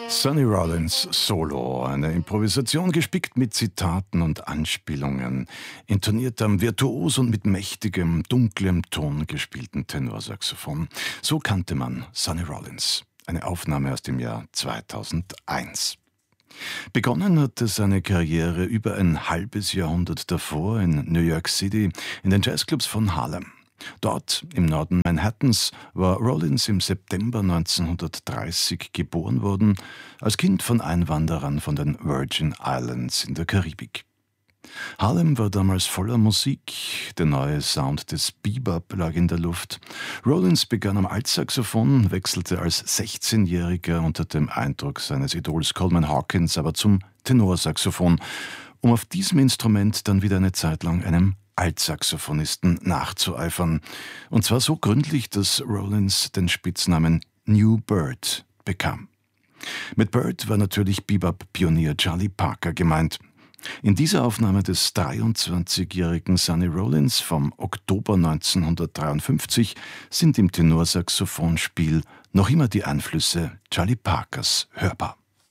Sonny Rollins Solo, eine Improvisation gespickt mit Zitaten und Anspielungen, intoniert am virtuos und mit mächtigem, dunklem Ton gespielten Tenorsaxophon. So kannte man Sonny Rollins. Eine Aufnahme aus dem Jahr 2001. Begonnen hatte seine Karriere über ein halbes Jahrhundert davor in New York City in den Jazzclubs von Harlem. Dort, im Norden Manhattans, war Rollins im September 1930 geboren worden, als Kind von Einwanderern von den Virgin Islands in der Karibik. Harlem war damals voller Musik, der neue Sound des Bebop lag in der Luft. Rollins begann am Altsaxophon, wechselte als 16-Jähriger unter dem Eindruck seines Idols Coleman Hawkins aber zum Tenorsaxophon, um auf diesem Instrument dann wieder eine Zeit lang einem Altsaxophonisten nachzueifern. Und zwar so gründlich, dass Rollins den Spitznamen New Bird bekam. Mit Bird war natürlich Bebop-Pionier Charlie Parker gemeint. In dieser Aufnahme des 23-jährigen Sonny Rollins vom Oktober 1953 sind im Tenorsaxophonspiel noch immer die Einflüsse Charlie Parkers hörbar.